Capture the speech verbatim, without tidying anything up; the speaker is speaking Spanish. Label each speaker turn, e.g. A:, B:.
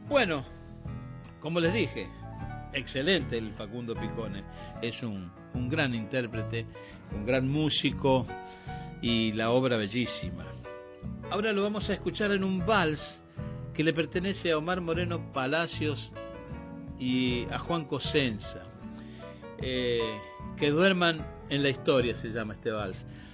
A: Bueno, como les dije, excelente el Facundo Picone. Es un, un gran intérprete, un gran músico y la obra bellísima. Ahora lo vamos a escuchar en un vals que le pertenece a Omar Moreno Palacios y a Juan Cosenza. Eh, que duerman en la historia se llama este vals.